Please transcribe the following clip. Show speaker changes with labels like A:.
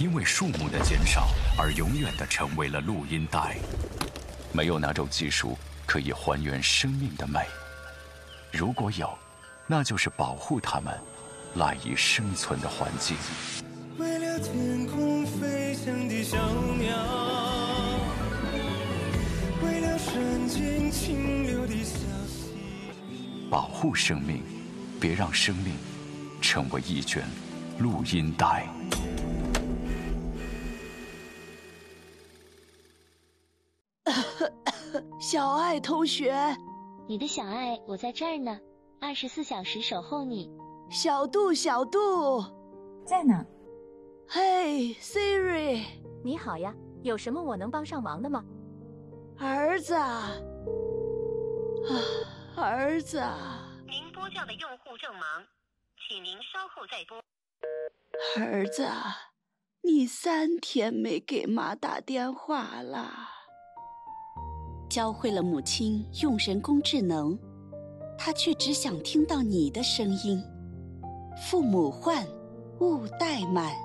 A: 因为数目的减少而永远地成为了录音带。没有哪种技术可以还原生命的美，如果有，那就是保护它们赖以生存的环境。
B: 为了天空飞翔的小鸟，为了山间清流的小溪，
A: 保护生命，别让生命成为一卷录音带。
C: 小爱同学，
D: 你的小爱，我在这儿呢，24小时守候你。
C: 小杜，小杜，
E: 在呢。
C: 嘿 ，Siri，
F: 你好呀，有什么我能帮上忙的吗？
C: 儿子，儿子，
G: 您拨叫的用户正忙，请您稍后再拨。
C: 儿子，你3天没给妈打电话了。
H: 教会了母亲用人工智能，她却只想听到你的声音。父母唤，勿怠慢。